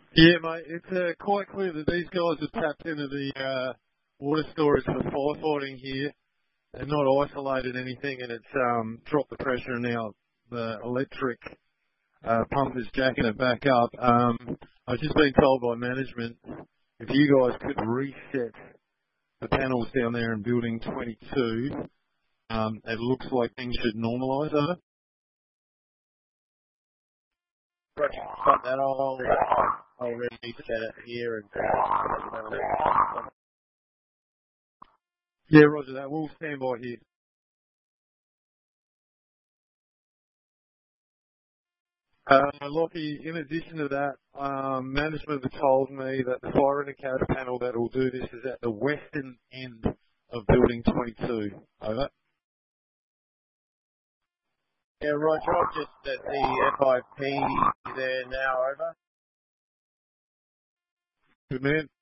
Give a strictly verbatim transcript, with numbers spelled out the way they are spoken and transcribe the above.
Yeah, mate, it's uh, quite clear that these guys have tapped into the uh, water storage for firefighting here. They've not isolated anything, and it's um, dropped the pressure, and now the electric uh, pump is jacking it back up. Um, I've just been told by management if you guys could reset the panels down there in building twenty-two, um, it looks like things should normalise over. Roger, got that. I'll, I'll reset it here and uh, Yeah, roger that. We'll stand by here. Uh, Lockie, in addition to that, um, management have told me that the fire indicator panel that will do this is at the western end of building twenty-two. Over. Yeah, Roger, I've just at the F I P there now, over. Good man.